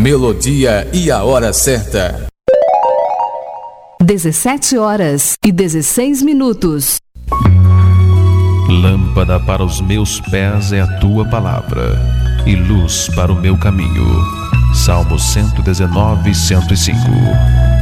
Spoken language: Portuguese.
melodia e a hora certa. 17h16. Lâmpada para os meus pés é a tua palavra, e luz para o meu caminho. Salmo 119, 105.